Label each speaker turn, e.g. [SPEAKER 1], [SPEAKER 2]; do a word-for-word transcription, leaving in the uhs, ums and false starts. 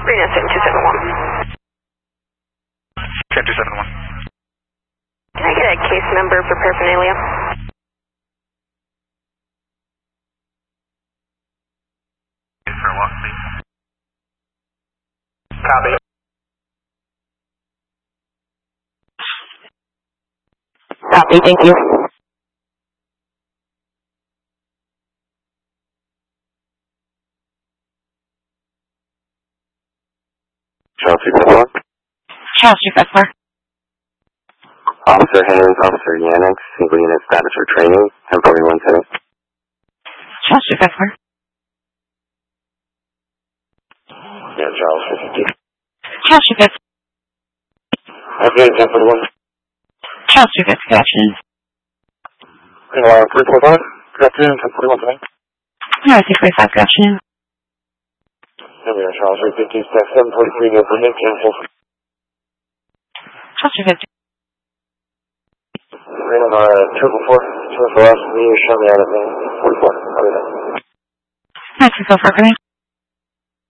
[SPEAKER 1] Reno seven two seven one.
[SPEAKER 2] seven two seven one.
[SPEAKER 1] Can I get a case number for paraphernalia?
[SPEAKER 2] For a walk, please.
[SPEAKER 1] Copy. Copy, thank you.
[SPEAKER 3] Charles two five four.
[SPEAKER 4] Charles two five four.
[SPEAKER 3] Officer Haynes, Officer Yannick, single unit status for training, ten forty-one ten.
[SPEAKER 4] Charles two five four.
[SPEAKER 3] Yeah, Charles fifty.
[SPEAKER 4] Charles two five four.
[SPEAKER 3] Okay, ten forty-one.
[SPEAKER 4] Charles two five four, good afternoon.
[SPEAKER 3] Uh, three four five. Good afternoon, ten forty-one today.
[SPEAKER 4] No, three forty-five, good afternoon.
[SPEAKER 3] Here we are, Charles three fifty, staff seven forty-three, no permit, cancel.
[SPEAKER 4] Charles two five four.
[SPEAKER 3] Reno, uh, triple four, triple four, us, me, show me out of me, forty-four, how do you know?
[SPEAKER 4] No, three four four, good afternoon.